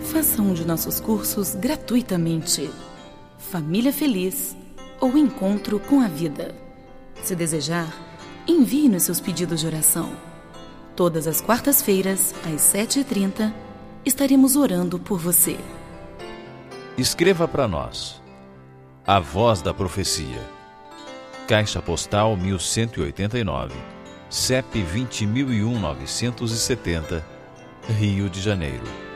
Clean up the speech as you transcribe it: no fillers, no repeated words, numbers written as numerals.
Faça um de nossos cursos gratuitamente. Família Feliz ou Encontro com a Vida. Se desejar, envie-nos seus pedidos de oração. Todas as quartas-feiras, às 7h30, estaremos orando por você. Escreva para nós. A Voz da Profecia. Caixa Postal 1189, CEP 20.001.970, Rio de Janeiro.